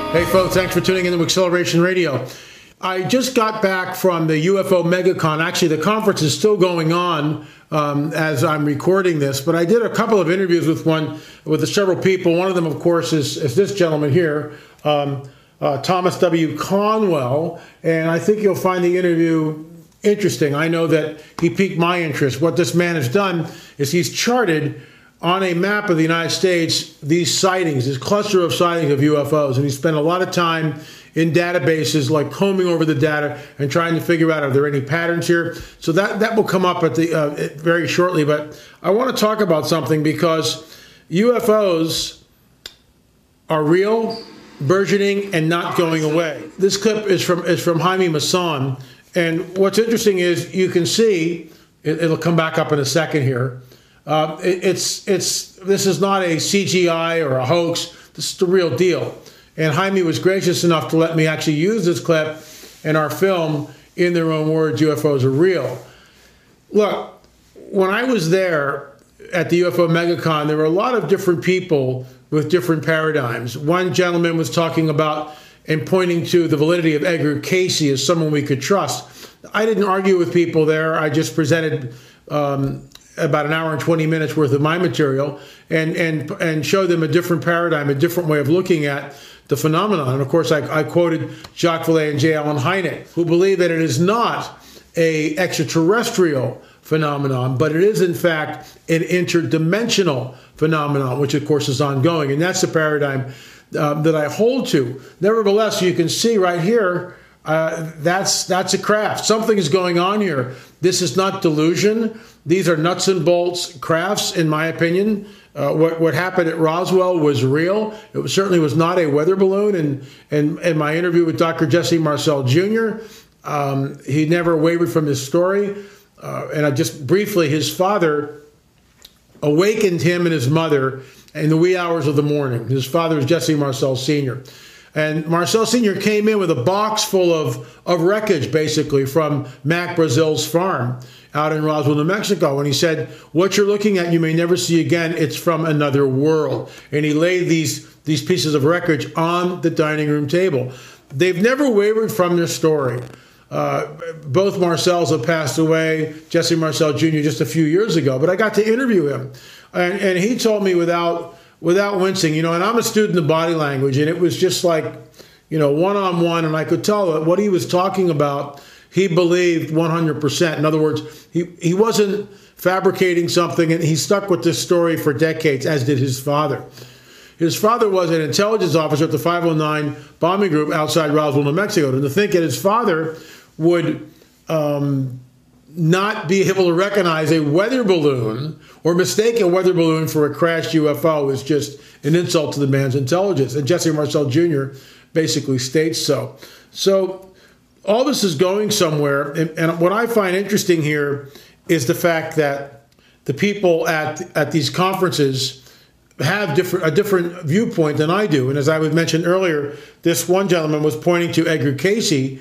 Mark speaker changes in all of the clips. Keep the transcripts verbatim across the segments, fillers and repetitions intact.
Speaker 1: Hey, folks, thanks for tuning in to Acceleration Radio. I just got back from the U F O MegaCon. Actually, the conference is still going on um, as I'm recording this, but I did a couple of interviews with one, with several people. One of them, of course, is, is this gentleman here, um, uh, Thomas W. Conwell, and I think you'll find the interview interesting. I know that he piqued my interest. What this man has done is he's charted on a map of the United States these sightings, this cluster of sightings of U F Os, and he spent a lot of time in databases, like combing over the data and trying to figure out are there any patterns here. So that that will come up at the uh, very shortly. But I want to talk about something because U F Os are real, burgeoning, and not going away. This clip is from is from Jaime Maussan, and what's interesting is you can see it, it'll come back up in a second here. Uh, it, it's it's this is not a C G I or a hoax. This is the real deal. And Jaime was gracious enough to let me actually use this clip in our film, In Their Own Words, U F Os Are Real. Look, when I was there at the U F O MegaCon, there were a lot of different people with different paradigms. One gentleman was talking about and pointing to the validity of Edgar Cayce as someone we could trust. I didn't argue with people there. I just presented um, about an hour and twenty minutes worth of my material and and and showed them a different paradigm, a different way of looking at the phenomenon. And of course, I, I quoted Jacques Vallée and J. Allen Hynek, who believe that it is not a extraterrestrial phenomenon, but it is in fact an interdimensional phenomenon, which of course is ongoing. And that's the paradigm um, that I hold to. Nevertheless, you can see right here, uh, that's that's a craft. Something is going on here. This is not delusion. These are nuts and bolts crafts, in my opinion. Uh, what what happened at Roswell was real. It was, certainly was not a weather balloon. And in, in my interview with Doctor Jesse Marcel Junior, um, he never wavered from his story. Uh, and I just briefly, his father awakened him and his mother in the wee hours of the morning. His father is Jesse Marcel Senior And Marcel Senior came in with a box full of, of wreckage, basically, from Mac Brazil's farm out in Roswell, New Mexico. And he said, what you're looking at, you may never see again. It's from another world. And he laid these, these pieces of wreckage on the dining room table. They've never wavered from their story. Uh, both Marcels have passed away, Jesse Marcel Junior just a few years ago, but I got to interview him. And, and he told me without without wincing, you know, and I'm a student of body language, and it was just like, you know, one-on-one, and I could tell that what he was talking about, he believed one hundred percent. In other words, he, he wasn't fabricating something, and he stuck with this story for decades, as did his father. His father was an intelligence officer at the five oh nine bombing group outside Roswell, New Mexico. And to think that his father would um, not be able to recognize a weather balloon or mistake a weather balloon for a crashed U F O is just an insult to the man's intelligence. And Jesse Marcel Junior basically states so. So all this is going somewhere. And, and what I find interesting here is the fact that the people at at these conferences have different a different viewpoint than I do. And as I was mentioned earlier, this one gentleman was pointing to Edgar Cayce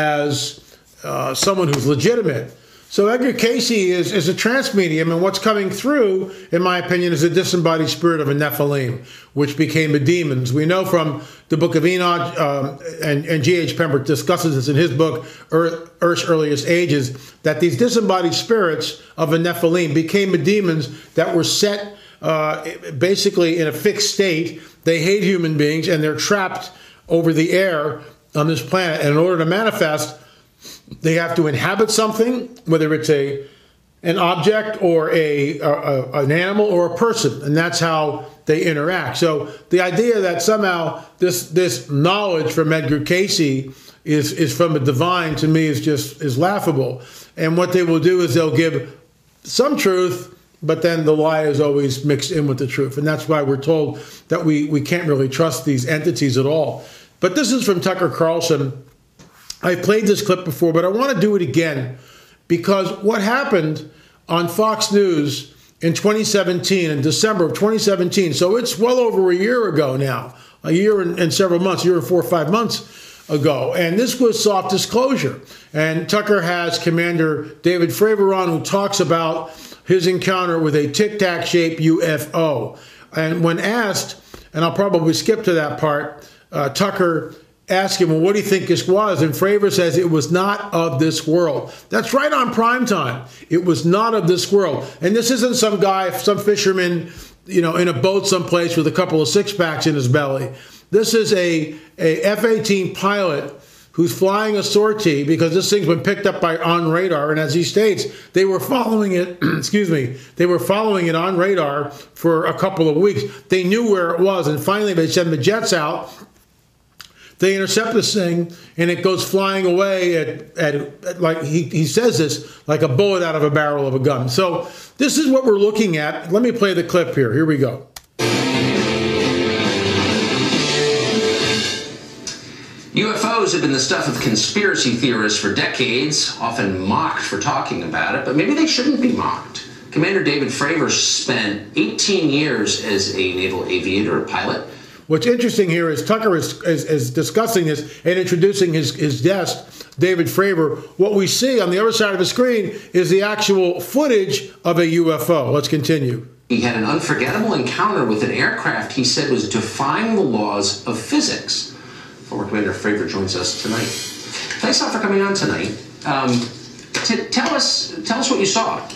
Speaker 1: as uh, someone who's legitimate. So Edgar Cayce is, is a trance medium, and what's coming through, in my opinion, is a disembodied spirit of a Nephilim, which became the demons. We know from the Book of Enoch, um, and, and G H Pembroke discusses this in his book, Earth, Earth's Earliest Ages, that these disembodied spirits of a Nephilim became the demons that were set uh, basically in a fixed state. They hate human beings, and they're trapped over the air on this planet. And in order to manifest, they have to inhabit something, whether it's a an object or a, a, a an animal or a person, and that's how they interact. So the idea that somehow this this knowledge from Edgar Cayce is is from a divine, to me, is just is laughable. And what they will do is they'll give some truth, but then the lie is always mixed in with the truth, and that's why we're told that we we can't really trust these entities at all. But this is from Tucker Carlson. I've played this clip before, but I want to do it again because what happened on Fox News in twenty seventeen, in December of twenty seventeen, so it's well over a year ago now, a year and, and several months, a year and four or five months ago, and this was soft disclosure. And Tucker has Commander David Fravor on, who talks about his encounter with a tic-tac shaped U F O. And when asked and I'll probably skip to that part, uh, Tucker asked him, well, what do you think this was? And Fravor says it was not of this world. That's right on prime time. It was not of this world. And this isn't some guy, some fisherman, you know, in a boat someplace with a couple of six packs in his belly. This is a, a F eighteen pilot who's flying a sortie because this thing's been picked up by on radar. And as he states, they were following it, excuse me, they were following it on radar for a couple of weeks. They knew where it was. And finally, they send the jets out. They intercept this thing, and it goes flying away at, at, at like he, he says this, like a bullet out of a barrel of a gun. So this is what we're looking at. Let me play the clip here. Here we go.
Speaker 2: U F Os have been the stuff of conspiracy theorists for decades, often mocked for talking about it, but maybe they shouldn't be mocked. Commander David Fravor spent eighteen years as a naval aviator, a pilot.
Speaker 1: What's interesting here is Tucker is, is, is discussing this and introducing his, his guest, David Fravor. What we see on the other side of the screen is the actual footage of a U F O. Let's continue.
Speaker 2: He had an unforgettable encounter with an aircraft he said was defying the laws of physics. Former Commander Fravor joins us tonight. Thanks a lot for coming on tonight. Um, t- tell us, tell us what you saw.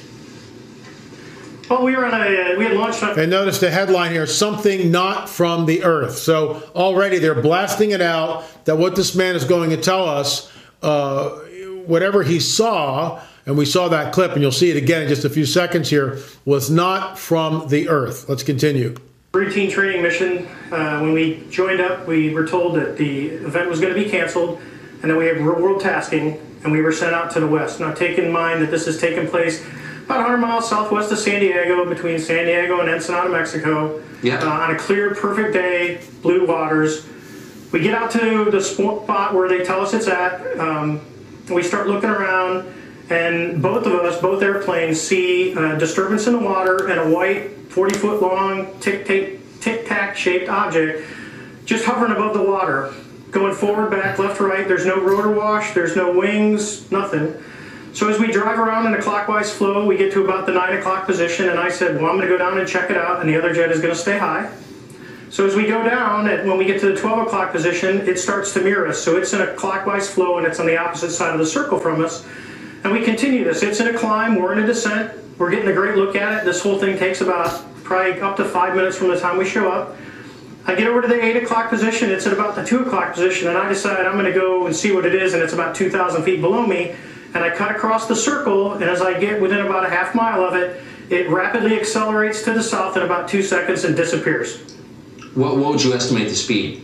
Speaker 3: Well, we were on a, uh, we had launched on...
Speaker 1: And notice the headline here, something not from the earth. So already they're blasting it out that what this man is going to tell us, uh, whatever he saw, and we saw that clip, and you'll see it again in just a few seconds here, was not from the earth. Let's continue.
Speaker 3: Routine training mission. Uh, when we joined up, we were told that the event was going to be canceled, and then we had real-world tasking, and we were sent out to the west. Now, take in mind that this has taken place about one hundred miles southwest of San Diego, between San Diego and Ensenada, Mexico.
Speaker 2: Yeah.
Speaker 3: Uh, on a clear, perfect day, blue waters. We get out to the spot where they tell us it's at. Um, we start looking around, and both of us, both airplanes, see a disturbance in the water and a white, forty-foot long, tic-tac shaped object just hovering above the water, going forward, back, left, right. There's no rotor wash, there's no wings, nothing. So as we drive around in a clockwise flow, we get to about the nine o'clock position, and I said, well, I'm going to go down and check it out, and the other jet is going to stay high. So as we go down, and when we get to the twelve o'clock position, it starts to mirror us. So it's in a clockwise flow, and it's on the opposite side of the circle from us. And we continue this. It's in a climb. We're in a descent. We're getting a great look at it. This whole thing takes about probably up to five minutes from the time we show up. I get over to the eight o'clock position. It's at about the two o'clock position, and I decide I'm going to go and see what it is, and it's about two thousand feet below me. And I cut across the circle, and as I get within about a half mile of it, it rapidly accelerates to the south in about two seconds and disappears.
Speaker 2: What, what would you estimate the speed?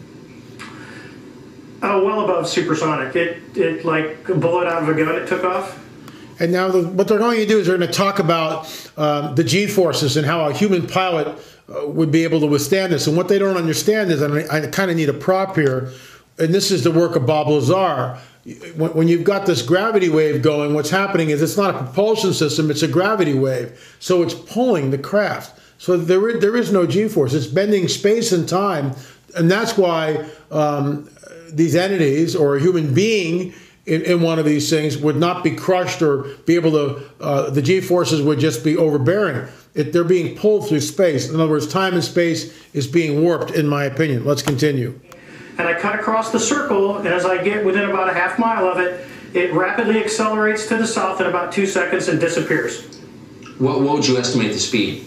Speaker 3: Oh, well above supersonic. It, it like a bullet out of a gun, it took off.
Speaker 1: And now the, what they're going to do is they're going to talk about um, the G-forces and how a human pilot uh, would be able to withstand this. And what they don't understand is, and I, I kind of need a prop here, and this is the work of Bob Lazar. When, when you've got this gravity wave going, what's happening is it's not a propulsion system, it's a gravity wave. So it's pulling the craft. So there is, there is no G-force. It's bending space and time. And that's why um, these entities or a human being in, in one of these things would not be crushed or be able to, uh, the G-forces would just be overbearing. It, they're being pulled through space. In other words, time and space is being warped, in my opinion. Let's continue.
Speaker 3: And I cut across the circle, and as I get within about a half mile of it, it rapidly accelerates to the south in about two seconds and disappears.
Speaker 2: What, what would you estimate the speed?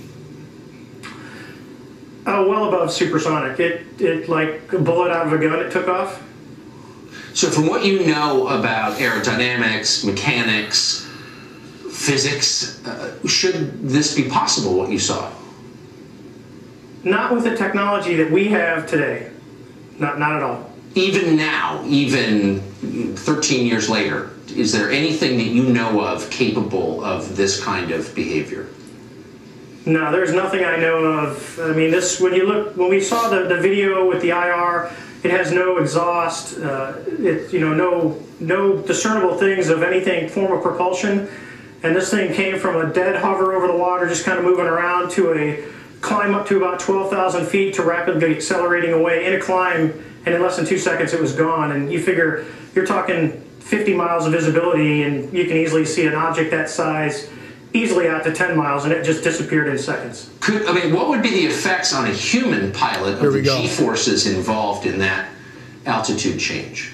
Speaker 3: Oh, well above supersonic. It, it like a bullet out of a gun, it took off.
Speaker 2: So from what you know about aerodynamics, mechanics, physics, uh, should this be possible, what you saw?
Speaker 3: Not with the technology that we have today. Not, not at all.
Speaker 2: Even now, even thirteen years later, is there anything that you know of capable of this kind of behavior?
Speaker 3: No, there's nothing I know of. I mean, this, when you look, when we saw the, the video with the I R, it has no exhaust, uh, it, you know, no, no discernible things of anything form of propulsion. And this thing came from a dead hover over the water, just kind of moving around, to a climb up to about twelve thousand feet to rapidly accelerating away in a climb, and in less than two seconds it was gone. And you figure you're talking fifty miles of visibility, and you can easily see an object that size easily out to ten miles, and it just disappeared in seconds.
Speaker 2: Could I mean, what would be the effects on a human pilot of the
Speaker 1: go.
Speaker 2: G-forces involved in that altitude change?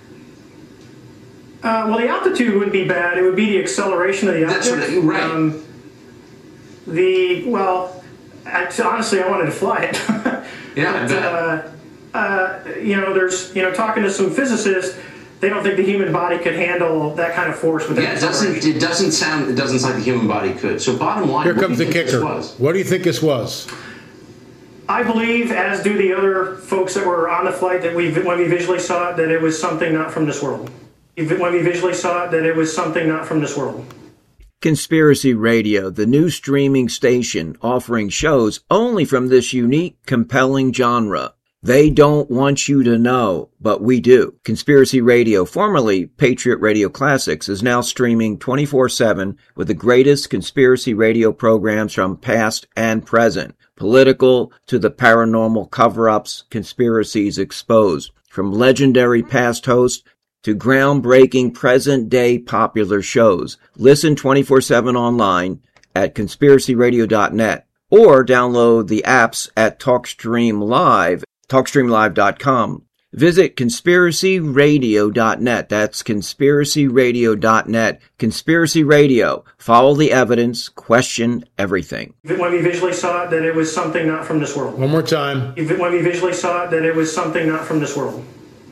Speaker 3: Uh, well, the altitude wouldn't be bad. It would be the acceleration of the object.
Speaker 2: That's what, right. Um,
Speaker 3: the, well, I, honestly, I wanted to fly it.
Speaker 2: Yeah,
Speaker 3: but, uh, uh, you know, there's, you know, talking to some physicists, they don't think the human body could handle that kind of force with that.
Speaker 2: Yeah, it doesn't, it doesn't sound, it doesn't sound like the human body could. So bottom line,
Speaker 1: here comes the kicker. What do you think this was?
Speaker 3: I believe, as do the other folks that were on the flight, that we, when we visually saw it, that it was something not from this world. When we visually saw it, that it was something not from this world.
Speaker 4: Conspiracy Radio, the new streaming station offering shows only from this unique, compelling genre. They don't want you to know, but we do. Conspiracy Radio, formerly Patriot Radio Classics, is now streaming twenty-four seven with the greatest conspiracy radio programs from past and present. Political to the paranormal cover-ups, conspiracies exposed. From legendary past hosts to groundbreaking present-day popular shows. Listen twenty-four seven online at conspiracy radio dot net or download the apps at TalkStream Live, talkstream live dot com. Visit conspiracy radio dot net. That's conspiracy radio dot net. Conspiracy Radio. Follow the evidence. Question everything.
Speaker 3: When we visually saw it, that it was something not from this world.
Speaker 1: One more time.
Speaker 3: When we visually saw it, that it was something not from this world.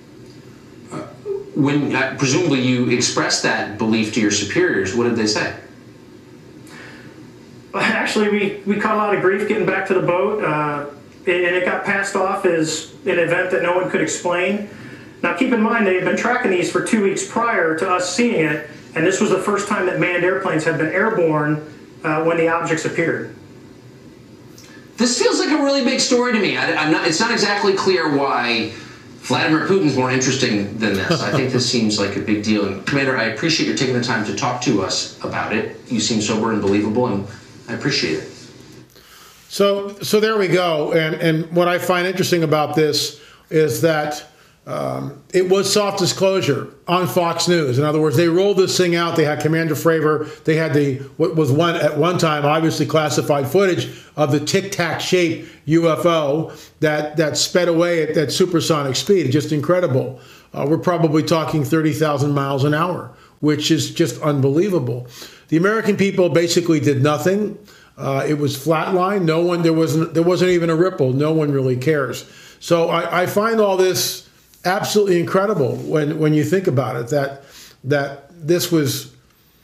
Speaker 2: When uh, presumably you expressed that belief to your superiors, what did they say?
Speaker 3: Actually, we, we caught a lot of grief getting back to the boat, uh, and it got passed off as an event that no one could explain. Now, keep in mind, they had been tracking these for two weeks prior to us seeing it, and this was the first time that manned airplanes had been airborne uh, when the objects appeared.
Speaker 2: This feels like a really big story to me. I, I'm not, it's not exactly clear why Vladimir Putin's more interesting than this. I think this seems like a big deal. And Commander, I appreciate you taking the time to talk to us about it. You seem sober and believable, and I appreciate it.
Speaker 1: So, so there we go. And and what I find interesting about this is that um, it was soft disclosure on Fox News. In other words, they rolled this thing out. They had Commander Fravor. They had the what was one at one time obviously classified footage of the Tic Tac shaped U F O that that sped away at that supersonic speed. Just incredible. Uh, we're probably talking thirty thousand miles an hour, which is just unbelievable. The American people basically did nothing. Uh, it was flatline. No one. There wasn't. There wasn't even a ripple. No one really cares. So I, I find all this absolutely incredible when when you think about it. That that this was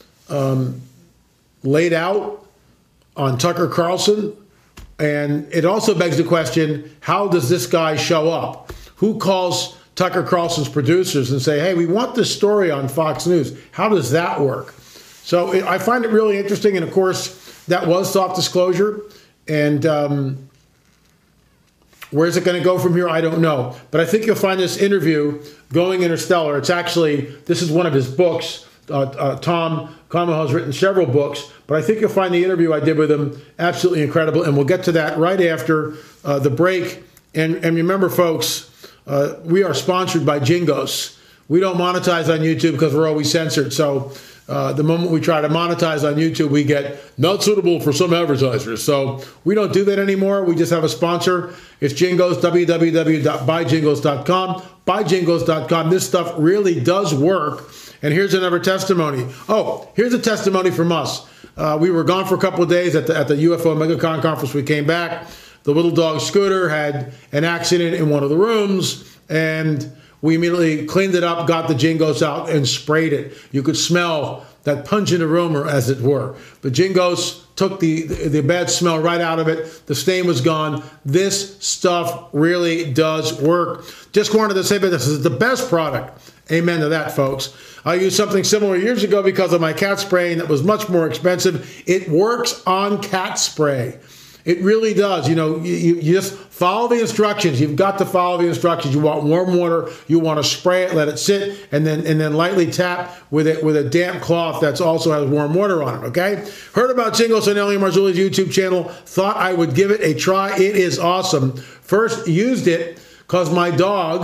Speaker 1: um, laid out on Tucker Carlson, and it also begs the question: how does this guy show up? Who calls Tucker Carlson's producers and say, "Hey, we want this story on Fox News"? How does that work? So it, I find it really interesting, and of course. That was soft disclosure, and um, where's it going to go from here? I don't know. But I think you'll find this interview, Going Interstellar. It's actually, this is one of his books. Uh, uh, Tom Comeho has written several books, but I think you'll find the interview I did with him absolutely incredible, and we'll get to that right after uh, the break. And, and remember, folks, uh, we are sponsored by Jingos. We don't monetize on YouTube because we're always censored, so... Uh, the moment we try to monetize on YouTube, we get not suitable for some advertisers. So we don't do that anymore. We just have a sponsor. It's Jingos, w w w dot buy jingos dot com. buy jingos dot com. This stuff really does work. And here's another testimony. Oh, here's a testimony from us. Uh, we were gone for a couple of days at the, at the U F O MegaCon conference. We came back. The little dog Scooter had an accident in one of the rooms, and we immediately cleaned it up, got the Jingos out, and sprayed it. You could smell that pungent aroma, as it were. The Jingos took the, the, the bad smell right out of it. The stain was gone. This stuff really does work. Just wanted to say that this is the best product. Amen to that, folks. I used something similar years ago because of my cat spraying that was much more expensive. It works on cat spray. It really does. You know, you, you just follow the instructions. You've got to follow the instructions. You want warm water. You want to spray it, let it sit, and then and then lightly tap with it with a damp cloth that's also has warm water on it. Okay. Heard about Jingos on Elio Marzulli's YouTube channel. Thought I would give it a try. It is awesome. First used it because my dog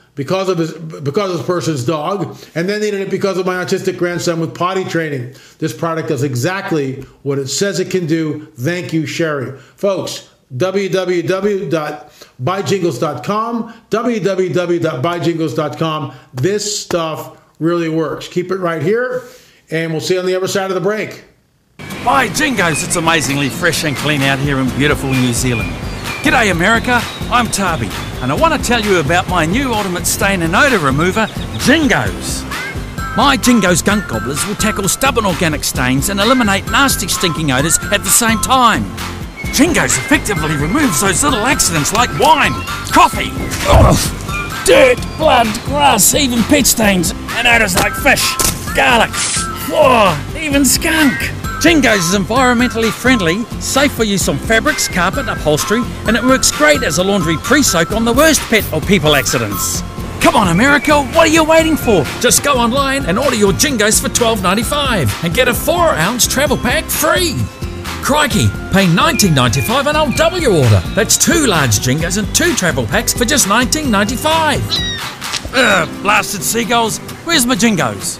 Speaker 1: because of his because of this person's dog, and then needed it because of my autistic grandson with potty training. This product does exactly what it says it can do. Thank you, Sherry. Folks, w w w dot buy jingles dot com, w w w dot buy jingles dot com. This stuff really works. Keep it right here, and we'll see you on the other side of the break.
Speaker 5: By Jingos, it's amazingly fresh and clean out here in beautiful New Zealand. G'day America, I'm Tabi, and I want to tell you about my new ultimate stain and odour remover, Jingos. My Jingos gunk gobblers will tackle stubborn organic stains and eliminate nasty stinking odours at the same time. Jingos effectively removes those little accidents like wine, coffee, ugh, dirt, blood, grass, even pet stains, and odours like fish, garlic, oh, even skunk. Jingos is environmentally friendly, safe for use on fabrics, carpet, upholstery, and it works great as a laundry pre-soak on the worst pet or people accidents. Come on America, what are you waiting for? Just go online and order your Jingos for twelve ninety-five and get a four ounce travel pack free. Crikey, pay nineteen ninety-five and I'll double your order. That's two large Jingos and two travel packs for just nineteen ninety-five. Ugh, blasted seagulls, where's my Jingos?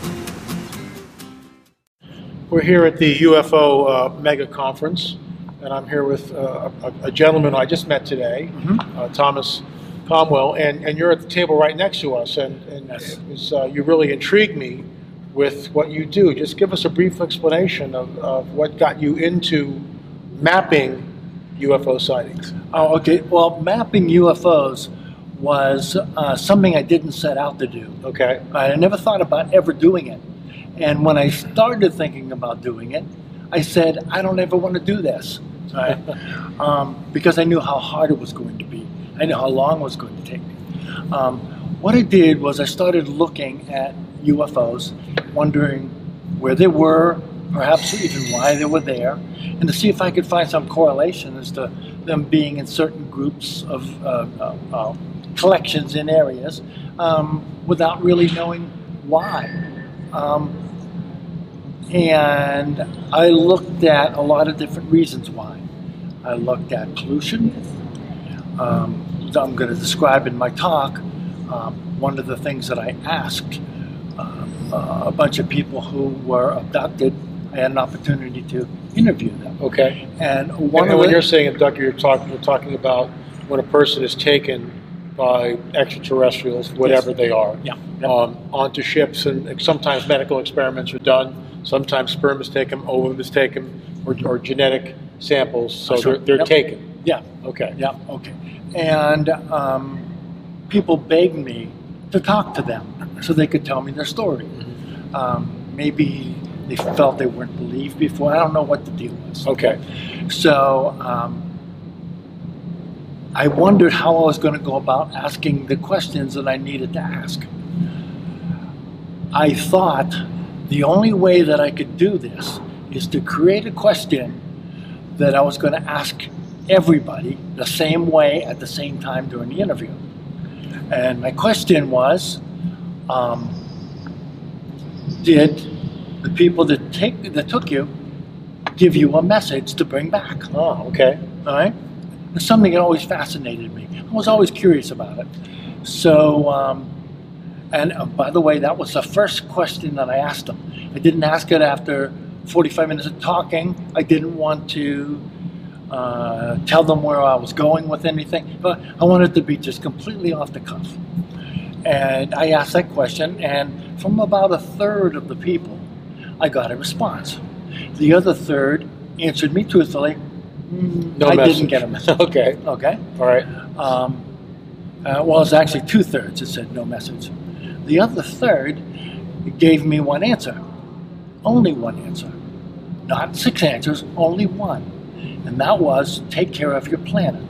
Speaker 1: We're here at the U F O uh, mega conference, and I'm here with uh, a, a gentleman I just met today, mm-hmm. uh, Thomas Cromwell, and, and you're at the table right next to us, and, and yes. it was, uh, you really intrigued me with what you do. Just give us a brief explanation of, of what got you into mapping U F O sightings.
Speaker 6: Oh, okay. Well, mapping U F Os was uh, something I didn't set out to do.
Speaker 1: Okay.
Speaker 6: I never thought about ever doing it. And when I started thinking about doing it, I said, I don't ever want to do this, right? um, because I knew how hard it was going to be. I knew how long it was going to take me. Um, what I did was I started looking at U F Os, wondering where they were, perhaps even why they were there, and to see if I could find some correlation as to them being in certain groups of uh, uh, uh, collections in areas um, without really knowing why. Um, And I looked at a lot of different reasons why. I looked at pollution. Um, I'm going to describe in my talk um, one of the things that I asked uh, uh, a bunch of people who were abducted. I had an opportunity to interview them.
Speaker 1: Okay.
Speaker 6: And one
Speaker 1: and,
Speaker 6: of
Speaker 1: and when
Speaker 6: the,
Speaker 1: you're saying abducted, you're talking you're talking about when a person is taken by extraterrestrials, whatever yes. they are,
Speaker 6: yeah. Yep.
Speaker 1: um, onto ships, and sometimes medical experiments are done. Sometimes sperm is taken, ovum is taken, or, or genetic samples, so
Speaker 6: sure.
Speaker 1: they're, they're
Speaker 6: yep.
Speaker 1: taken.
Speaker 6: Yeah.
Speaker 1: Okay.
Speaker 6: Yeah. Okay. And um, people begged me to talk to them so they could tell me their story. Mm-hmm. Um, maybe they felt they weren't believed before. I don't know what the deal was.
Speaker 1: Okay.
Speaker 6: So um, I wondered how I was going to go about asking the questions that I needed to ask. I thought the only way that I could do this is to create a question that I was going to ask everybody the same way at the same time during the interview. And my question was, um, did the people that take that took you give you a message to bring back?
Speaker 1: Oh, okay.
Speaker 6: All right. It's something that always fascinated me. I was always curious about it. So, um, and uh, by the way, that was the first question that I asked them. I didn't ask it after forty-five minutes of talking. I didn't want to uh, tell them where I was going with anything, but I wanted to be just completely off the cuff. And I asked that question, and from about a third of the people, I got a response. The other third answered me truthfully. Mm,
Speaker 1: no
Speaker 6: I
Speaker 1: message.
Speaker 6: didn't get a message.
Speaker 1: Okay.
Speaker 6: Okay.
Speaker 1: All right.
Speaker 6: Um, uh, well, it's actually two thirds that said no message. The other third gave me one answer. Only one answer. Not six answers, only one. And that was, take care of your planet.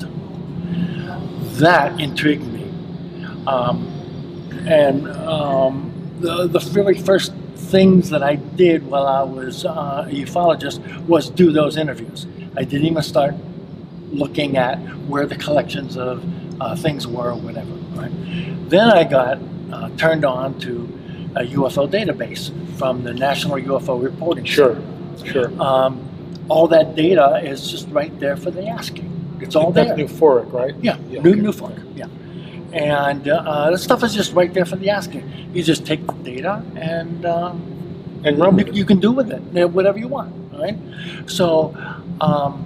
Speaker 6: That intrigued me. Um, and um, the, the very first things that I did while I was uh, a ufologist was do those interviews. I didn't even start looking at where the collections of uh, things were or whatever. Right? Then I got uh, turned on to a U F O database from the National U F O Reporting.
Speaker 1: Sure, sure.
Speaker 6: Um, all that data is just right there for the asking. It's all
Speaker 1: That's
Speaker 6: there.
Speaker 1: Nuforic, right?
Speaker 6: Yeah,
Speaker 1: yeah
Speaker 6: New
Speaker 1: okay.
Speaker 6: Nuforic, yeah. And uh, the stuff is just right there for the asking. You just take the data and um,
Speaker 1: And run with
Speaker 6: you,
Speaker 1: it.
Speaker 6: you can do with it uh, whatever you want, all right? So um,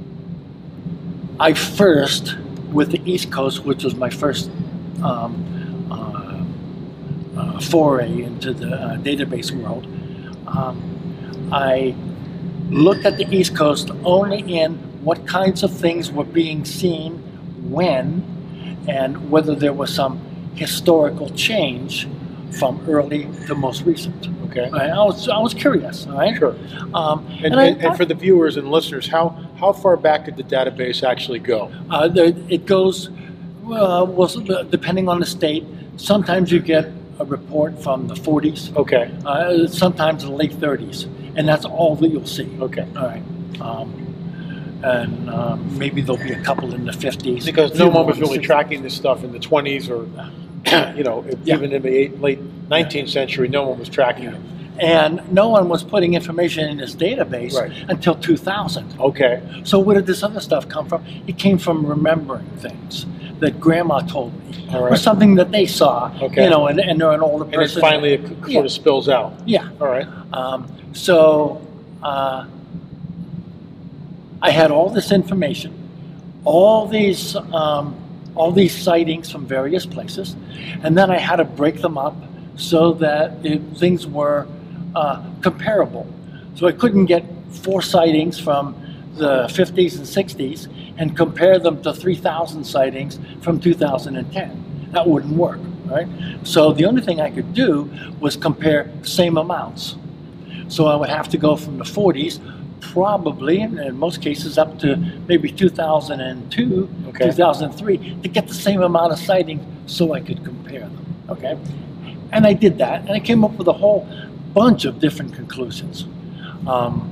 Speaker 6: I first, with the East Coast, which was my first um, uh, uh, foray into the uh, database world, um, I looked at the East Coast only in what kinds of things were being seen when, and whether there was some historical change from early to most recent.
Speaker 1: Okay.
Speaker 6: Right? I was I was curious. All right.
Speaker 1: Sure.
Speaker 6: Um,
Speaker 1: And,
Speaker 6: I-
Speaker 1: and, and for the viewers and listeners, how how far back did the database actually go?
Speaker 6: Uh, the, it goes, uh, well, depending on the state. Sometimes you get a report from the forties.
Speaker 1: Okay.
Speaker 6: Uh, sometimes in the late thirties, and that's all that you'll see.
Speaker 1: Okay.
Speaker 6: All right. Um, and um, maybe there'll be a couple in the fifties.
Speaker 1: Because
Speaker 6: a
Speaker 1: no
Speaker 6: few
Speaker 1: one
Speaker 6: more
Speaker 1: was
Speaker 6: in the
Speaker 1: really
Speaker 6: sixties.
Speaker 1: tracking this stuff in the twenties or, you know,
Speaker 6: Yeah.
Speaker 1: even in the eight, late nineteenth century, no one was tracking it.
Speaker 6: And no one was putting information in this database
Speaker 1: Right.
Speaker 6: until two thousand.
Speaker 1: Okay.
Speaker 6: So where did this other stuff come from? It came from remembering things that Grandma told me,
Speaker 1: All right.
Speaker 6: or something that they saw.
Speaker 1: Okay.
Speaker 6: You know, and, and they're an older
Speaker 1: And then
Speaker 6: person.
Speaker 1: finally it c-
Speaker 6: Yeah.
Speaker 1: sort of spills out.
Speaker 6: Yeah.
Speaker 1: All right.
Speaker 6: Um, so uh, I had all this information, all these um, all these sightings from various places, and then I had to break them up so that it, things were uh, comparable. So I couldn't get four sightings from the fifties and sixties and compare them to three thousand sightings from two thousand ten. That wouldn't work, right? So the only thing I could do was compare same amounts. So I would have to go from the forties, probably, in in most cases, up to maybe two thousand two,
Speaker 1: Okay.
Speaker 6: two thousand three, to get the same amount of sightings so I could compare them, okay? And I did that, and I came up with a whole bunch of different conclusions. Um,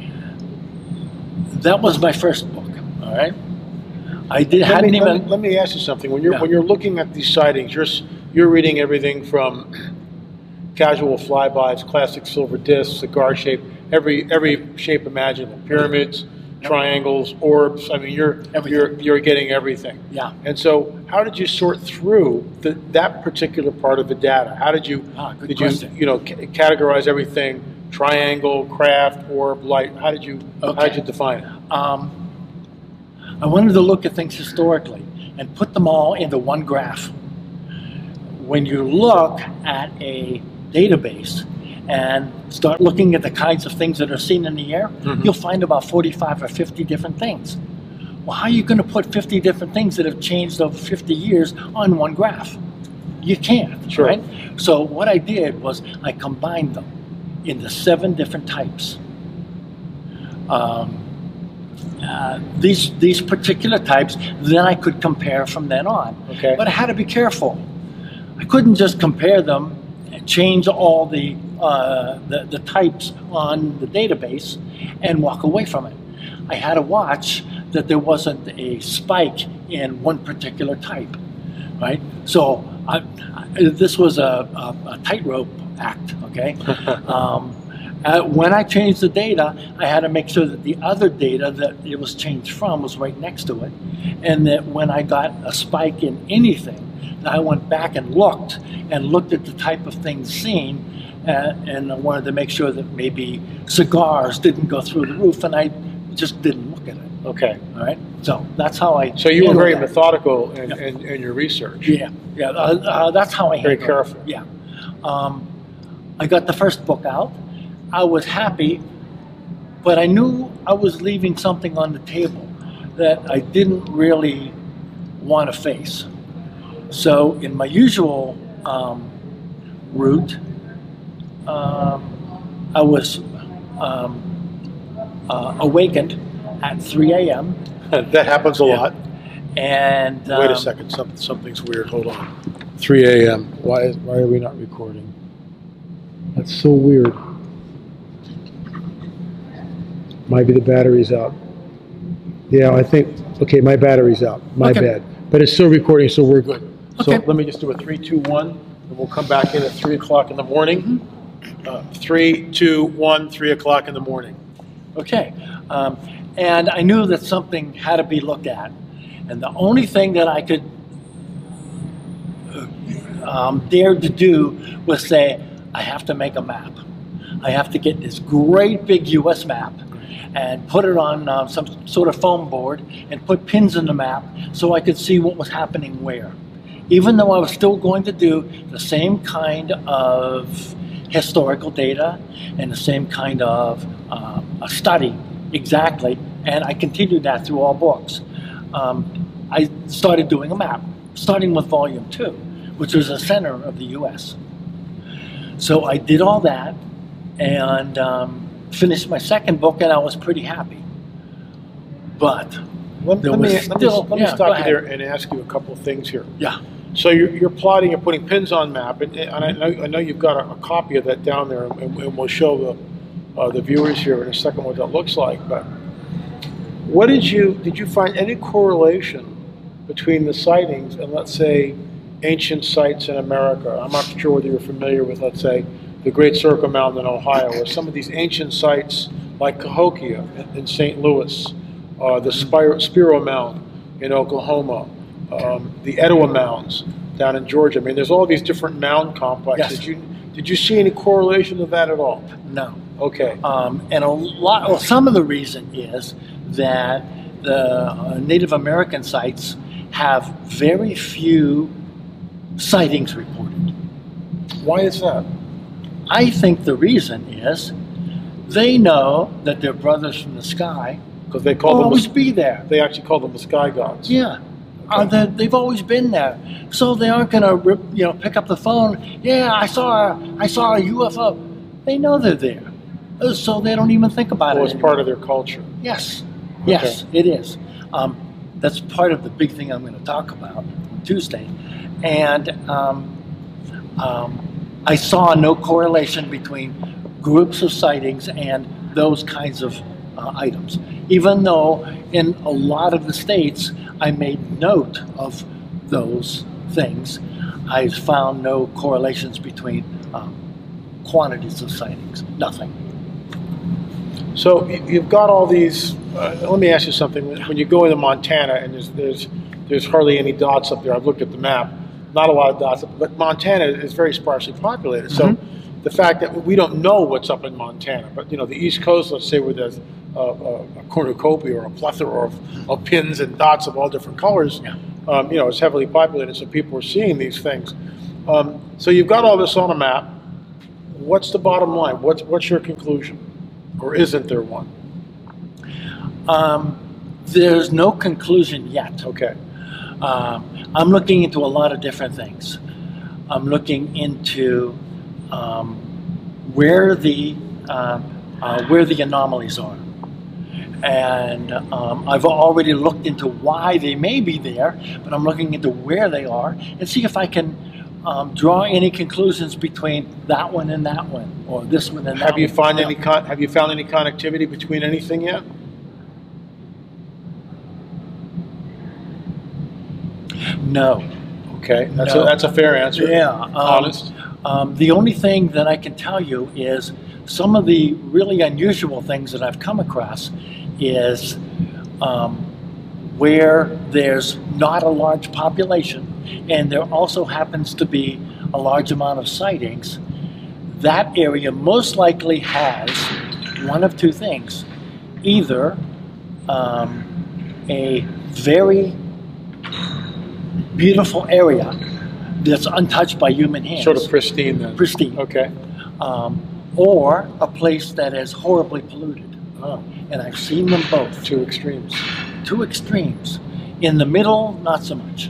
Speaker 6: that was my first book, all right? I did,
Speaker 1: Let
Speaker 6: hadn't
Speaker 1: me,
Speaker 6: even...
Speaker 1: let, me, let me ask you something. When you're
Speaker 6: Yeah.
Speaker 1: when you're looking at these sightings, you're s- you're reading everything from casual flybys, classic silver discs, cigar shape, every every shape imaginable, pyramids, triangles, orbs. I mean, you're
Speaker 6: Everything.
Speaker 1: you're you're getting everything.
Speaker 6: Yeah.
Speaker 1: And so, how did you sort through the, that particular part of the data? How did you
Speaker 6: Ah, good
Speaker 1: did
Speaker 6: question.
Speaker 1: you you know ca- categorize everything? Triangle, craft, orb, light. How did you how
Speaker 6: Okay.
Speaker 1: did you define it?
Speaker 6: Um, I wanted to look at things historically and put them all into one graph. When you look at a database and start looking at the kinds of things that are seen in the air,
Speaker 1: Mhm.
Speaker 6: you'll find about forty-five or fifty different things. Well, how are you going to put fifty different things that have changed over fifty years on one graph? You can't,
Speaker 1: Sure.
Speaker 6: right? So what I did was I combined them into seven different types. Um, uh, these these particular types, then I could compare from then on.
Speaker 1: Okay.
Speaker 6: But I had to be careful. I couldn't just compare them and change all the, uh, the the types on the database and walk away from it. I had to watch that there wasn't a spike in one particular type, right? So I, I, this was a, a, a tightrope act, okay? um, uh, when I changed the data, I had to make sure that the other data that it was changed from was right next to it, and that when I got a spike in anything, I went back and looked and looked at the type of things seen, uh, and I wanted to make sure that maybe cigars didn't go through the roof, and I just didn't look at it.
Speaker 1: Okay.
Speaker 6: All right, so that's how I.
Speaker 1: So you were
Speaker 6: handled
Speaker 1: very
Speaker 6: that.
Speaker 1: methodical in,
Speaker 6: Yeah.
Speaker 1: in, in your research.
Speaker 6: Yeah, yeah. Uh, uh, that's how I
Speaker 1: Very
Speaker 6: handled it.
Speaker 1: careful.
Speaker 6: Yeah. Um, I got the first book out. I was happy, but I knew I was leaving something on the table that I didn't really want to face. So, in my usual um, route, um, I was um, uh, awakened at three a.m.
Speaker 1: That happens a
Speaker 6: Yeah.
Speaker 1: lot.
Speaker 6: and
Speaker 1: Wait a
Speaker 6: um,
Speaker 1: second, some, something's weird. Hold on. three a.m. Why is, why are we not recording? That's so weird. Might be the battery's out. Yeah, I think, okay, my battery's out. My
Speaker 6: Okay.
Speaker 1: bad. But it's still recording, so we're good. So
Speaker 6: Okay.
Speaker 1: let me just do a three, two, one, and we'll come back in at three o'clock in the morning. Uh, three, two, one, three o'clock in the morning.
Speaker 6: Okay. Um, and I knew that something had to be looked at. And the only thing that I could um, dared to do was say, I have to make a map. I have to get this great big U S map and put it on uh, some sort of foam board and put pins in the map so I could see what was happening where. Even though I was still going to do the same kind of historical data and the same kind of uh, a study exactly, and I continued that through all books. Um, I started doing a map, starting with volume two, which was the center of the U S. So I did all that and um, finished my second book, and I was pretty happy. But
Speaker 1: Let,
Speaker 6: there
Speaker 1: let,
Speaker 6: was
Speaker 1: me, let, me,
Speaker 6: still,
Speaker 1: let me
Speaker 6: yeah,
Speaker 1: stop you there and ask you a couple of things here.
Speaker 6: Yeah.
Speaker 1: So you're, you're plotting and putting pins on map, and, and I, know, I know you've got a, a copy of that down there, and, and we'll show the uh, the viewers here in a second what that looks like. But what did you did you find any correlation between the sightings and, let's say, ancient sites in America? I'm not sure whether you're familiar with, let's say, the Great Circle Mound in Ohio, or some of these ancient sites like Cahokia in, in Saint Louis, uh, the Spiro, Spiro Mound in Oklahoma, um, the Etowah Mounds down in Georgia. I mean, there's all these different mound complexes.
Speaker 6: Yes.
Speaker 1: Did you did you see any correlation of that at all?
Speaker 6: No.
Speaker 1: Okay.
Speaker 6: Um, and a lot, well, some of the reason is that the uh, Native American sites have very few sightings reported.
Speaker 1: Why is that?
Speaker 6: I think the reason is they know that their brothers from the sky
Speaker 1: Because they call
Speaker 6: will
Speaker 1: them
Speaker 6: always
Speaker 1: the,
Speaker 6: be there.
Speaker 1: they actually call them the sky gods.
Speaker 6: Yeah. Uh, they- they've always been there, so they aren't going to, you know, pick up the phone. Yeah, I saw, a, I saw a U F O. They know they're there, Uh, so they don't even think about
Speaker 1: Well,
Speaker 6: it.
Speaker 1: it's
Speaker 6: anymore.
Speaker 1: part of their culture.
Speaker 6: Yes, yes, it is. Um, that's part of the big thing I'm going to talk about on Tuesday, and um, um, I saw no correlation between groups of sightings and those kinds of uh, items, even though in a lot of the states I made note of those things. I found no correlations between um, quantities of sightings, nothing.
Speaker 1: So you- you've got all these. Uh, let me ask you something. When you go into Montana and there's there's there's hardly any dots up there. I've looked at the map. Not a lot of dots, but Montana is very sparsely populated. So the fact that we don't know what's up in Montana, but you know the East Coast, let's say, where there's a, a, a cornucopia or a plethora of, of pins and dots of all different colors,
Speaker 6: Yeah.
Speaker 1: um, you know, it's heavily populated. So people are seeing these things. Um, so you've got all this on a map. What's the bottom line? What's what's your conclusion, or isn't there one?
Speaker 6: Um, there's no conclusion yet.
Speaker 1: Okay.
Speaker 6: Um, I'm looking into a lot of different things. I'm looking into um, where the uh, uh, where the anomalies are, and um, I've already looked into why they may be there. But I'm looking into where they are and see if I can um, draw any conclusions between that one and that one, or this one and that.
Speaker 1: Have you
Speaker 6: one.
Speaker 1: found
Speaker 6: Yeah.
Speaker 1: any con- Have you found any connectivity between anything yet?
Speaker 6: No.
Speaker 1: Okay, that's
Speaker 6: No.
Speaker 1: a that's a fair answer.
Speaker 6: Yeah, um,
Speaker 1: honest.
Speaker 6: Um, the only thing that I can tell you is some of the really unusual things that I've come across is um, where there's not a large population, and there also happens to be a large amount of sightings. That area most likely has one of two things: either um, a very beautiful area that's untouched by human hands,
Speaker 1: Sort of pristine then.
Speaker 6: pristine,
Speaker 1: Okay.
Speaker 6: um, or a place that is horribly polluted.
Speaker 1: Oh,
Speaker 6: And I've seen them both,
Speaker 1: two extremes.
Speaker 6: two extremes. In the middle, not so much.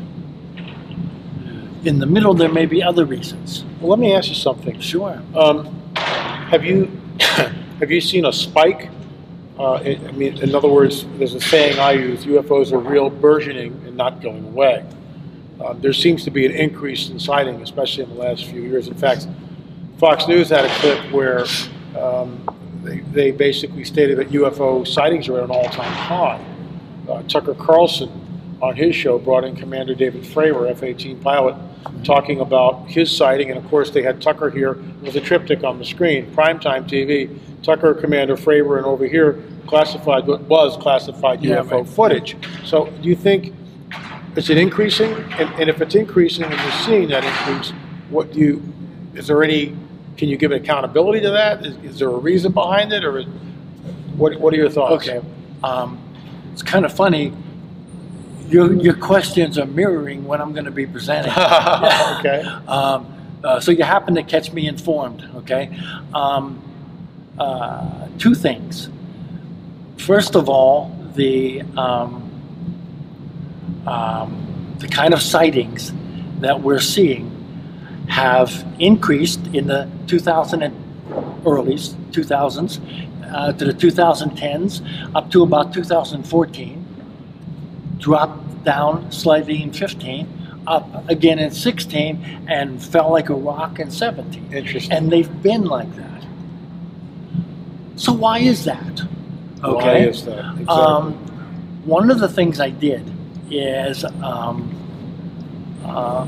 Speaker 6: In the middle, there may be other reasons.
Speaker 1: Well, let me ask you something.
Speaker 6: Sure.
Speaker 1: Um, have you have you seen a spike? Uh, I I mean, in other words, there's a saying I use: U F Os are real, burgeoning, and not going away. Uh, there seems to be an increase in sighting, especially in the last few years. In fact, Fox News had a clip where um, they, they basically stated that U F O sightings are at an all-time high. Uh, Tucker Carlson, on his show, brought in Commander David Fravor, F eighteen pilot, talking about his sighting. And of course, they had Tucker here with a triptych on the screen, primetime T V. Tucker, Commander Fravor, and over here, classified what was classified
Speaker 6: Yeah,
Speaker 1: U F O
Speaker 6: right.
Speaker 1: footage. So, do you think is it increasing? And, and if it's increasing, and you're seeing that increase, what do you, is there any, can you give accountability to that? Is, is there a reason behind it, or is, what, what are your thoughts?
Speaker 6: Okay. Um, it's kind of funny. Your, your questions are mirroring what I'm going to be presenting.
Speaker 1: Okay.
Speaker 6: Um, uh, so you happen to catch me informed, okay? Um, uh, two things. First of all, the um, um, the kind of sightings that we're seeing have increased in the two thousand and early two thousands uh, to the two thousand tens up to about two thousand fourteen, dropped down slightly in fifteen, up again in sixteen, and fell like a rock in seventeen.
Speaker 1: Interesting.
Speaker 6: And they've been like that. So why is that? Okay.
Speaker 1: Why is that? Exactly.
Speaker 6: Um, one of the things I did is um, uh,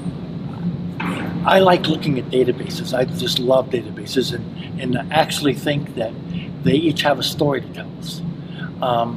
Speaker 6: I like looking at databases. I just love databases, and, and actually think that they each have a story to tell us. Um,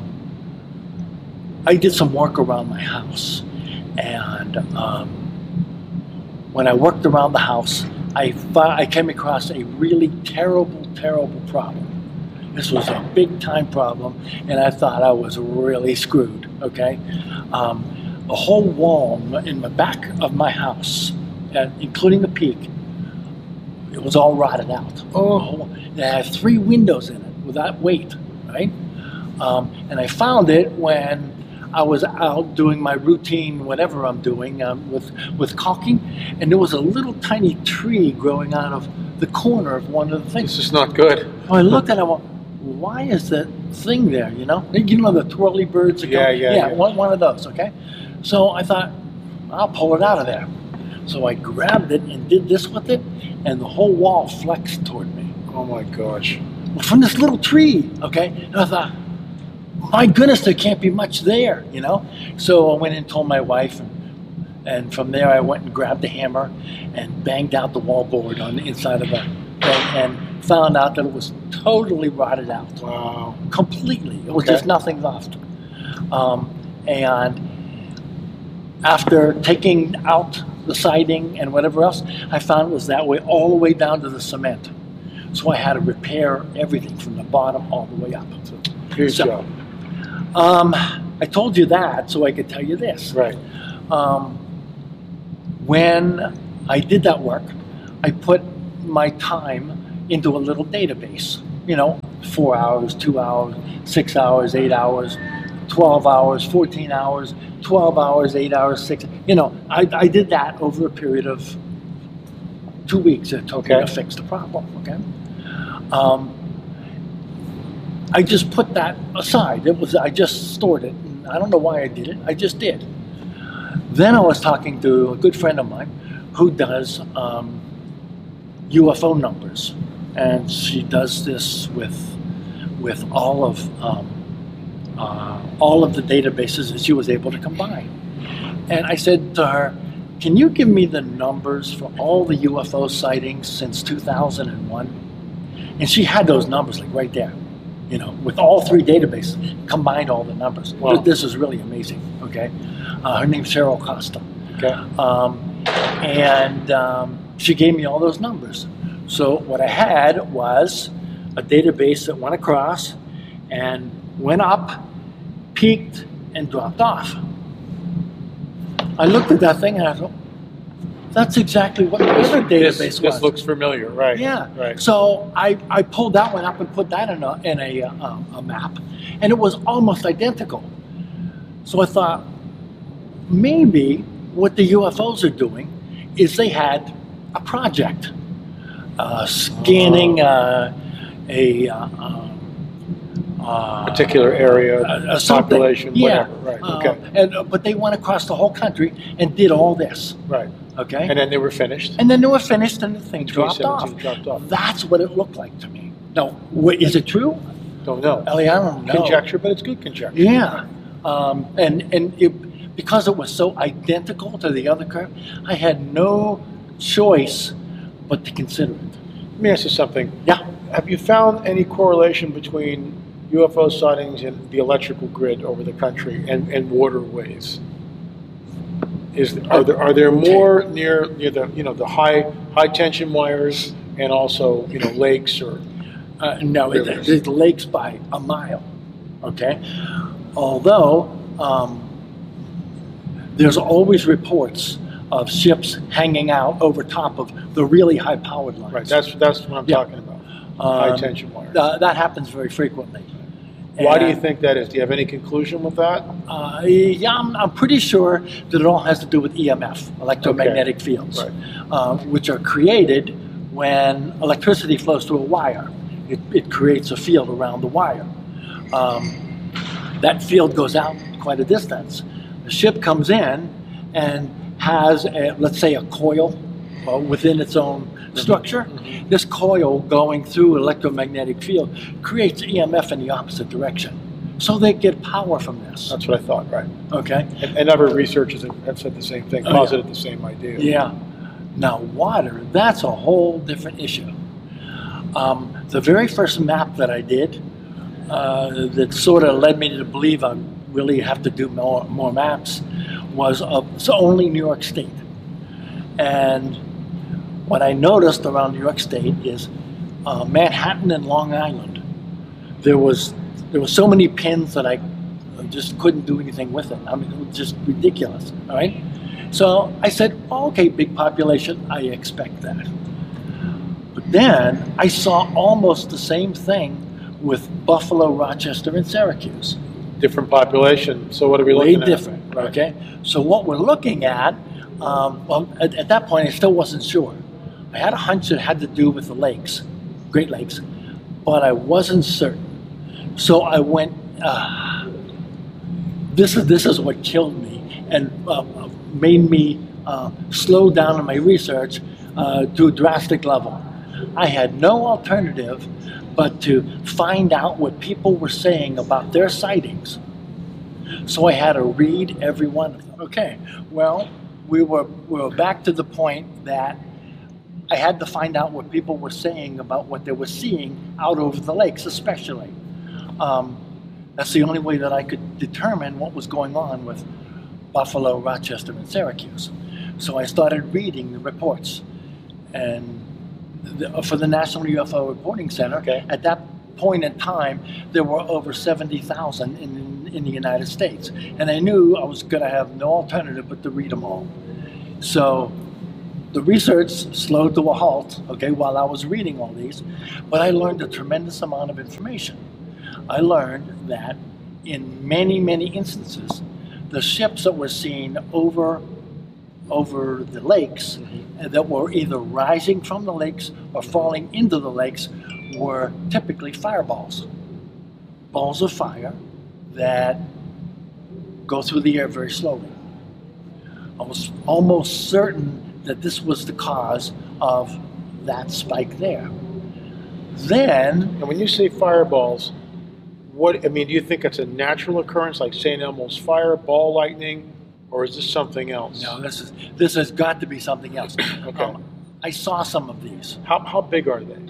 Speaker 6: I did some work around my house, and um, when I worked around the house, I, I came across a really terrible, terrible problem. This was a big time problem, and I thought I was really screwed, okay? Um, a whole wall in the back of my house, uh, including the peak, it was all rotted out. Oh. It had three windows in it without weight, right? Um, and I found it when I was out doing my routine, whatever I'm doing, um, with, with caulking, and there was a little tiny tree growing out of the corner of one of the things.
Speaker 1: This is not good.
Speaker 6: Well, I looked at it and I went, why is that thing there, you know? You know the twirly birds? That
Speaker 1: Yeah,
Speaker 6: come?
Speaker 1: yeah,
Speaker 6: yeah.
Speaker 1: yeah.
Speaker 6: One, one of those, okay? So I thought, I'll pull it out of there. So I grabbed it and did this with it, and the whole wall flexed toward me.
Speaker 1: Oh my gosh.
Speaker 6: From this little tree, okay? And I thought, my goodness, there can't be much there, you know? So I went and told my wife, and, and from there I went and grabbed a hammer and banged out the wallboard on the inside of the thing, and found out that it was totally rotted out.
Speaker 1: Wow.
Speaker 6: Completely. It was
Speaker 1: Okay.
Speaker 6: just nothing left. Um, and after taking out the siding and whatever else, I found it was that way all the way down to the cement. So I had to repair everything from the bottom all the way up.
Speaker 1: Huge
Speaker 6: So,
Speaker 1: job.
Speaker 6: Um, I told you that so I could tell you this.
Speaker 1: Right.
Speaker 6: Um, when I did that work, I put my time into a little database. You know, four hours, two hours, six hours, eight hours, twelve hours, fourteen hours, twelve hours, eight hours, six. You know, I, I did that over a period of two weeks. It took me
Speaker 1: Okay.
Speaker 6: to fix the problem. Okay. Um, I just put that aside. It was I just stored it. And I don't know why I did it. I just did. Then I was talking to a good friend of mine who does um, U F O numbers, and she does this with with all of um, uh, all of the databases that she was able to combine. And I said to her, "Can you give me the numbers for all the U F O sightings since two thousand one?" And she had those numbers like right there, you know, with all three databases, combined all the numbers.
Speaker 1: Wow.
Speaker 6: This is really amazing. Okay, uh, her name's Cheryl Costa.
Speaker 1: Okay.
Speaker 6: Um, and um, she gave me all those numbers. So what I had was a database that went across and went up, peaked, and dropped off. I looked at that thing and I thought, that's exactly what the other database
Speaker 1: This,
Speaker 6: was.
Speaker 1: this looks familiar, right?
Speaker 6: Yeah.
Speaker 1: Right.
Speaker 6: So I, I pulled that one up and put that in a, in a, uh, a map, and it was almost identical. So I thought, maybe what the U F Os are doing is they had a project, uh, scanning uh, a uh, uh,
Speaker 1: Particular area,
Speaker 6: uh, something.
Speaker 1: population,
Speaker 6: yeah.
Speaker 1: whatever. Right.
Speaker 6: Uh,
Speaker 1: Okay.
Speaker 6: and, uh, but they went across the whole country and did all this.
Speaker 1: Right.
Speaker 6: Okay.
Speaker 1: And then they were finished.
Speaker 6: And then they were finished, and the thing dropped off.
Speaker 1: twenty seventeen dropped off.
Speaker 6: That's what it looked like to me. Now, wait, is it true?
Speaker 1: Don't know.
Speaker 6: Ellie, I don't know.
Speaker 1: Conjecture, but it's good conjecture.
Speaker 6: Yeah. Um, and and it, because it was so identical to the other curve, I had no choice but to consider it.
Speaker 1: Let me ask you something.
Speaker 6: Yeah.
Speaker 1: Have you found any correlation between U F O sightings and the electrical grid over the country and, and waterways? Is are there are there more near near the you know the high high tension wires and also you know lakes or
Speaker 6: uh, no it, there's lakes by a mile, okay. Although um, there's always reports of ships hanging out over top of the really high powered lines.
Speaker 1: Right. That's that's what I'm
Speaker 6: Yeah.
Speaker 1: talking about.
Speaker 6: Um,
Speaker 1: high tension wires.
Speaker 6: Uh, that happens very frequently.
Speaker 1: Why do you
Speaker 6: And,
Speaker 1: think that is? Do you have any conclusion with that?
Speaker 6: Uh, yeah, I'm, I'm pretty sure that it all has to do with E M F, electromagnetic fields,
Speaker 1: Right.
Speaker 6: uh, which are created when electricity flows through a wire. It, it creates a field around the wire. Um, that field goes out quite a distance. The ship comes in and has, a, let's say, a coil uh, within its own structure. Mm-hmm. This coil going through an electromagnetic field creates E M F in the opposite direction. So they get power from this.
Speaker 1: That's what I thought. Right.
Speaker 6: Okay?
Speaker 1: And, and other researchers have, have said the same thing,
Speaker 6: Oh, yeah.
Speaker 1: posited the same idea.
Speaker 6: Yeah. Now, water, that's a whole different issue. Um, the very first map that I did uh, that sort of led me to believe I really have to do more, more maps was of it's only New York State. And what I noticed around New York State is uh, Manhattan and Long Island. There was there were so many pins that I just couldn't do anything with it. I mean, it was just ridiculous. All right. So I said, oh, okay, big population. I expect that. But then I saw almost the same thing with Buffalo, Rochester, and Syracuse.
Speaker 1: Different population. So what are we
Speaker 6: Way
Speaker 1: looking at?
Speaker 6: different. Okay. So what we're looking at, um, well, at, at that point, I still wasn't sure. I had a hunch that it had to do with the lakes, Great Lakes, but I wasn't certain. So I went. Uh, this is this is what killed me and uh, made me uh, slow down in my research uh, to a drastic level. I had no alternative but to find out what people were saying about their sightings. So I had to read every one of them. Okay. Well, we were we were back to the point that I had to find out what people were saying about what they were seeing out over the lakes, especially. Um, that's the only way that I could determine what was going on with Buffalo, Rochester, and Syracuse. So I started reading the reports. And the, for the National U F O Reporting Center,
Speaker 1: Okay.
Speaker 6: at that point in time, there were over seventy thousand in, in the United States. And I knew I was going to have no alternative but to read them all. So the research slowed to a halt, okay, while I was reading all these, but I learned a tremendous amount of information. I learned that in many, many instances, the ships that were seen over, over the lakes, mm-hmm. that were either rising from the lakes or falling into the lakes were typically fireballs. Balls of fire that go through the air very slowly. I was almost certain that this was the cause of that spike there. Then,
Speaker 1: And when you say fireballs, what I mean, do you think it's a natural occurrence like Saint Elmo's fire, ball lightning, or is this something else?
Speaker 6: no, this is this has got to be something else.
Speaker 1: Okay.
Speaker 6: Um, I saw some of these.
Speaker 1: How how big are they?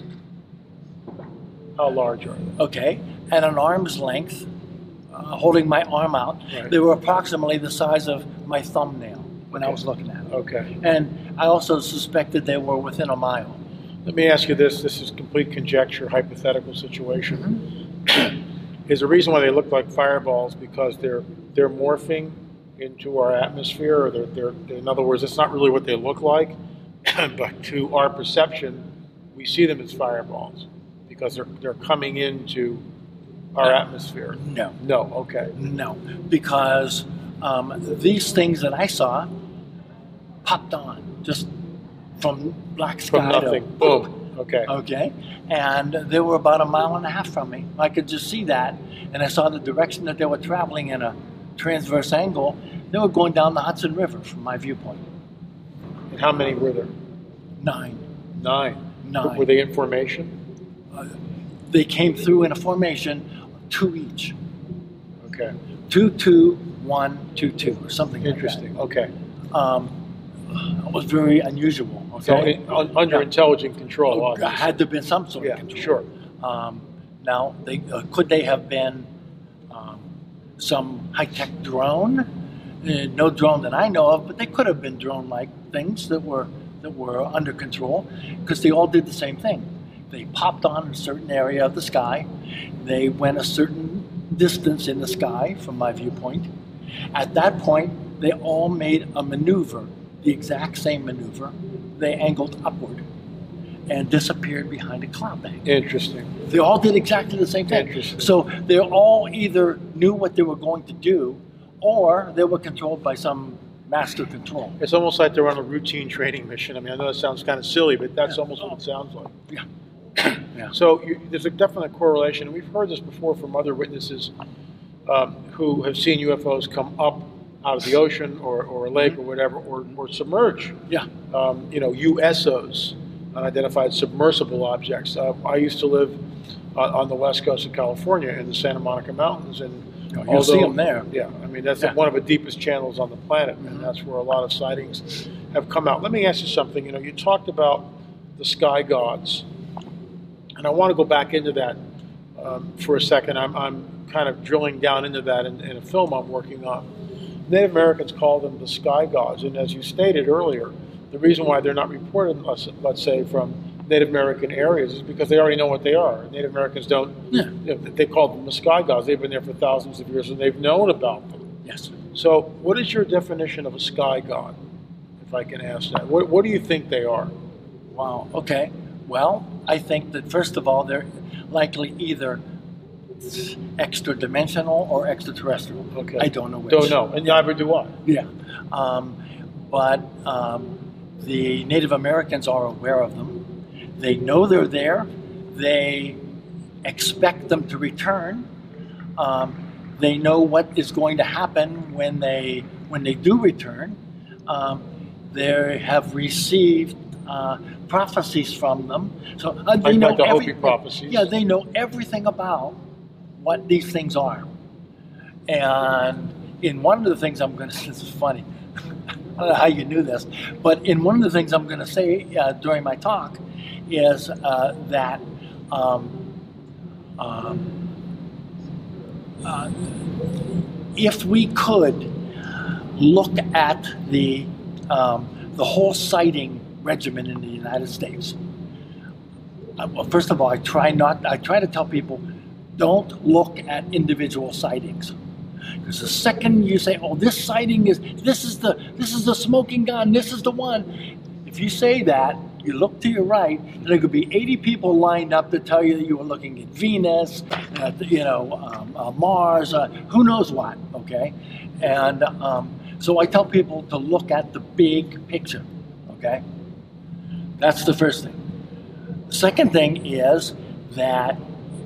Speaker 1: How large are they?
Speaker 6: Okay, at an arm's length, uh, holding my arm out,
Speaker 1: Right.
Speaker 6: they were approximately the size of my thumbnail when I was looking at them.
Speaker 1: Okay.
Speaker 6: And I also suspected they were within a mile.
Speaker 1: Let me ask you this. This is complete conjecture, hypothetical situation. Is the reason why they look like fireballs because they're they're morphing into our atmosphere, or they're, they're in other words, it's not really what they look like, but to our perception, we see them as fireballs because they're they're coming into our atmosphere.
Speaker 6: No.
Speaker 1: No. Okay.
Speaker 6: No, because um, these things that I saw popped on just from black sky
Speaker 1: From nothing.
Speaker 6: to
Speaker 1: Boom. Okay.
Speaker 6: Okay, and they were about a mile and a half from me. I could just see that, and I saw the direction that they were traveling in a transverse angle. They were going down the Hudson River from my viewpoint.
Speaker 1: And how many were there?
Speaker 6: Nine.
Speaker 1: Nine.
Speaker 6: Nine.
Speaker 1: Were they in formation?
Speaker 6: They came through in a formation, two each.
Speaker 1: Okay.
Speaker 6: Two, two, one, two, two, or something
Speaker 1: Interesting.
Speaker 6: like that.
Speaker 1: Okay.
Speaker 6: Um, it was very unusual. Okay?
Speaker 1: So it, un, under
Speaker 6: Yeah.
Speaker 1: intelligent control,
Speaker 6: Oh,
Speaker 1: obviously.
Speaker 6: had to have been some sort
Speaker 1: Yeah,
Speaker 6: of control.
Speaker 1: sure.
Speaker 6: Um, now, they, uh, could they have been um, some high-tech drone Uh, no drone that I know of, but they could have been drone-like things that were that were under control, because they all did the same thing. They popped on a certain area of the sky. They went a certain distance in the sky from my viewpoint. At that point, they all made a maneuver, the exact same maneuver. They angled upward and disappeared behind a cloud bank.
Speaker 1: Interesting.
Speaker 6: They all did exactly the same thing.
Speaker 1: Interesting.
Speaker 6: So they all either knew what they were going to do, or they were controlled by some master control.
Speaker 1: It's almost like they're on a routine training mission. I mean, I know it sounds kind of silly, but that's
Speaker 6: Yeah.
Speaker 1: almost what it sounds like.
Speaker 6: Yeah. Yeah.
Speaker 1: So you, there's a definite correlation. We've heard this before from other witnesses um, who have seen U F Os come up out of the ocean or, or a lake
Speaker 6: Mm-hmm.
Speaker 1: or whatever, or, or submerge.
Speaker 6: Yeah.
Speaker 1: Um, you know, U S Os, unidentified submersible objects. Uh, I used to live on, on the west coast of California in the Santa Monica Mountains, and
Speaker 6: You'll although, see them there.
Speaker 1: Yeah, I mean, that's
Speaker 6: Yeah.
Speaker 1: one of the deepest channels on the planet,
Speaker 6: Mm-hmm.
Speaker 1: and that's where a lot of sightings have come out. Let me ask you something. You know, you talked about the sky gods, and I want to go back into that um, for a second. I'm, I'm kind of drilling down into that in, in a film I'm working on. Native Americans call them the sky gods, and as you stated earlier, the reason why they're not reported, let's, let's say, from Native American areas is because they already know what they are. Native Americans don't,
Speaker 6: Yeah.
Speaker 1: you know, they call them the sky gods. They've been there for thousands of years and they've known about them.
Speaker 6: Yes.
Speaker 1: So what is your definition of a sky god, if I can ask that? What, what do you think they are?
Speaker 6: Wow. Okay. Well, I think that first of all, they're likely either extra-dimensional or extraterrestrial.
Speaker 1: Okay.
Speaker 6: I don't know which.
Speaker 1: Don't know, and neither do I.
Speaker 6: Yeah. Um, but um, the Native Americans are aware of them. They know they're there. They expect them to return. Um, they know what is going to happen when they when they do return. Um, they have received uh, prophecies from them. So uh, they
Speaker 1: Like,
Speaker 6: know
Speaker 1: like the
Speaker 6: every-
Speaker 1: Hopi prophecies.
Speaker 6: Yeah, they know everything about what these things are. And in one of the things I'm going to, this is funny. I don't know how you knew this, but in one of the things I'm going to say uh, during my talk is uh, that um, um, uh, if we could look at the um, the whole sighting regimen in the United States, uh, well, first of all, I try not. I try to tell people, don't look at individual sightings. Because the second you say, "Oh, this sighting is this is the this is the smoking gun, this is the one," if you say that, you look to your right, and there could be eighty people lined up to tell you that you were looking at Venus, at, you know, um, uh, Mars, uh, who knows what. Okay, and um, so I tell people to look at the big picture. Okay, that's the first thing. The second thing is that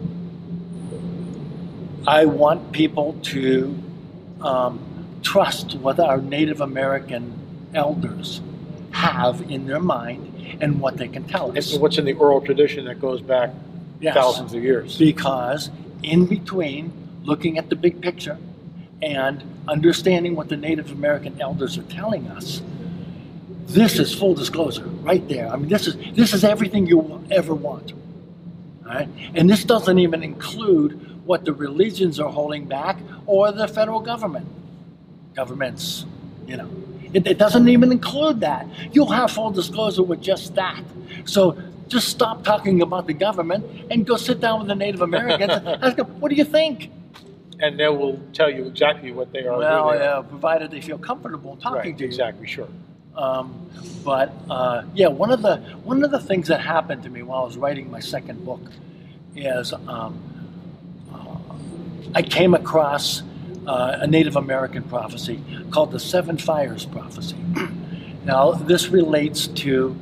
Speaker 6: I want people to um, trust what our Native American elders have in their mind and what they can tell us.
Speaker 1: It's what's in the oral tradition that goes back
Speaker 6: Yes.
Speaker 1: thousands of years.
Speaker 6: Because in between looking at the big picture and understanding what the Native American elders are telling us, this is full disclosure right there. I mean, this is this is everything you will ever want. All right? And this doesn't even include what the religions are holding back or the federal government. Governments, you know. It, it doesn't even include that. You'll have full disclosure with just that. So just stop talking about the government and go sit down with the Native Americans and ask them, what do you think?
Speaker 1: And they will tell you exactly what they are.
Speaker 6: Well,
Speaker 1: who they are.
Speaker 6: yeah, provided they feel comfortable talking
Speaker 1: Right,
Speaker 6: to you.
Speaker 1: exactly, sure.
Speaker 6: Um, but uh, yeah, one of the one of the things that happened to me while I was writing my second book is um, uh, I came across uh, a Native American prophecy called the Seven Fires Prophecy. Now, this relates to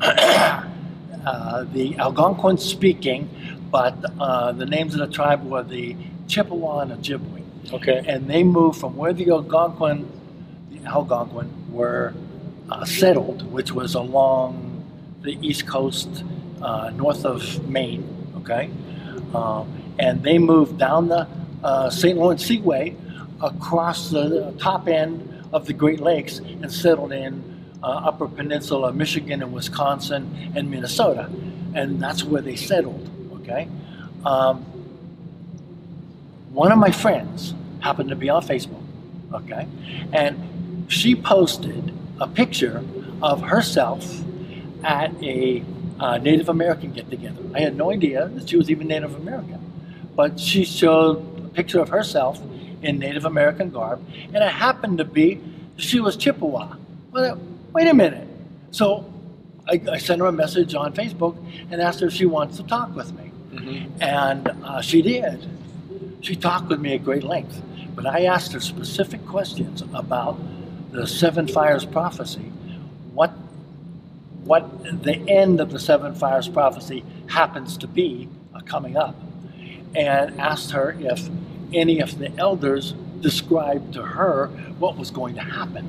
Speaker 6: uh, the Algonquin speaking, but uh, the names of the tribe were the Chippewa and Ojibwe.
Speaker 1: Okay.
Speaker 6: And they moved from where the Algonquin, the Algonquin were uh, settled, which was along the east coast, uh, north of Maine. Okay, um, and they moved down the uh, Saint Lawrence Seaway across the top end of the Great Lakes and settled in uh, Upper Peninsula, Michigan, and Wisconsin, and Minnesota, and that's where they settled. Okay. Um, One of my friends happened to be on Facebook, Okay, and she posted a picture of herself at a uh, Native American get-together. I had no idea that she was even Native American, but she showed a picture of herself in Native American garb, and it happened to be she was Chippewa. Well, wait a minute. So I, I sent her a message on Facebook and asked her if she wants to talk with me, mm-hmm. and uh, she did. She talked with me at great length, but I asked her specific questions about the Seven Fires prophecy, what what the end of the Seven Fires prophecy happens to be uh, coming up, and asked her if any of the elders described to her what was going to happen.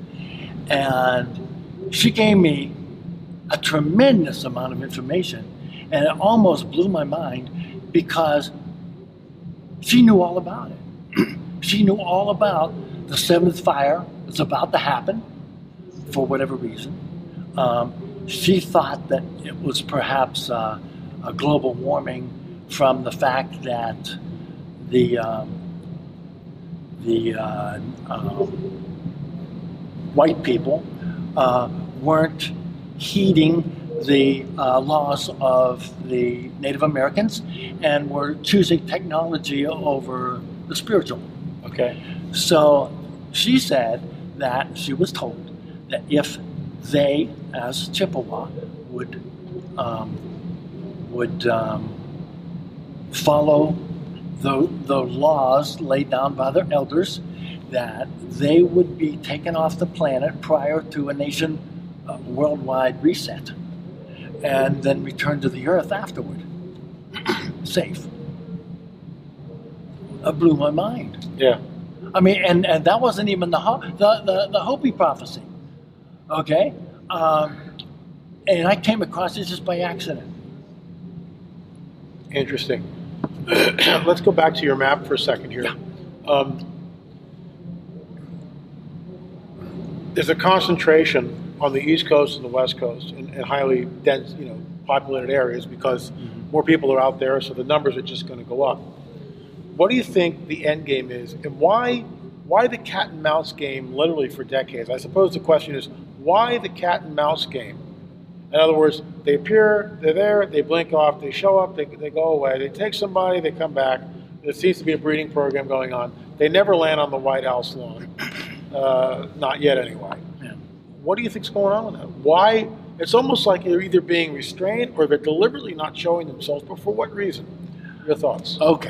Speaker 6: And she gave me a tremendous amount of information, and it almost blew my mind because she knew all about it. She knew all about the seventh fire that's about to happen for whatever reason. Um, she thought that it was perhaps uh, a global warming from the fact that the um, the uh, uh, white people uh, weren't heeding the uh, laws of the Native Americans and were choosing technology over the spiritual.
Speaker 7: Okay.
Speaker 6: So she said that she was told that if they, as Chippewa, would um, would um, follow the the laws laid down by their elders, that they would be taken off the planet prior to a nation uh, worldwide reset, and then return to the earth afterward, safe. It blew my mind.
Speaker 7: Yeah.
Speaker 6: I mean, and, and that wasn't even the Ho- the, the, the Hopi prophecy, okay? Um, and I came across it just by accident.
Speaker 7: Interesting. Let's go back to your map for a second here.
Speaker 6: Yeah.
Speaker 7: Um, there's a concentration on the East Coast and the West Coast in, in highly dense, you know, populated areas because mm-hmm. more people are out there, so the numbers are just going to go up. What do you think the end game is, and why why the cat and mouse game literally for decades? I suppose the question is, why the cat and mouse game? In other words, they appear, they're there, they blink off, they show up, they, they go away, they take somebody, they come back. There seems to be a breeding program going on. They never land on the White House lawn. Uh, not yet anyway.
Speaker 6: Yeah.
Speaker 7: What do you think's going on with that? Why? It's almost like they're either being restrained or they're deliberately not showing themselves, but for what reason? Your thoughts?
Speaker 6: Okay.